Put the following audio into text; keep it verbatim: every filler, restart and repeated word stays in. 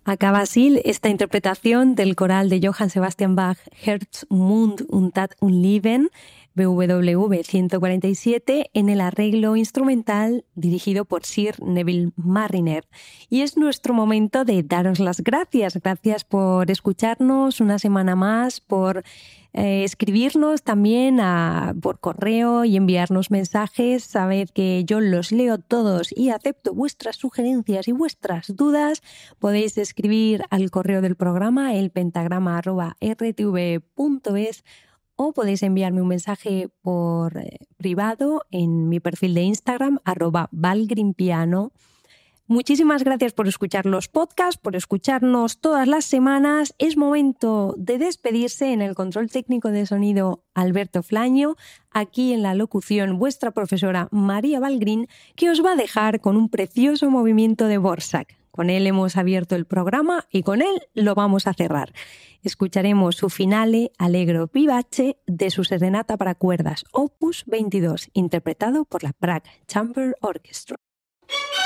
Acaba así esta interpretación del coral de Johann Sebastian Bach, Herzmund und das Unleben, B W V ciento cuarenta y siete, en el arreglo instrumental dirigido por Sir Neville Marriner. Y es nuestro momento de daros las gracias. Gracias por escucharnos una semana más, por eh, escribirnos también a, por correo y enviarnos mensajes. Sabed que yo los leo todos y acepto vuestras sugerencias y vuestras dudas. Podéis escribir al correo del programa elpentagrama arroba r t v punto es o podéis enviarme un mensaje por eh, privado en mi perfil de Instagram, arroba valgrimpiano. Muchísimas gracias por escuchar los podcasts, por escucharnos todas las semanas. Es momento de despedirse. En el control técnico de sonido, Alberto Flaño. Aquí en la locución, vuestra profesora María Valgrín, que os va a dejar con un precioso movimiento de Dvořák. Con él hemos abierto el programa y con él lo vamos a cerrar. Escucharemos su finale Allegro vivace de su serenata para cuerdas, opus veintidós, interpretado por la Prague Chamber Orchestra.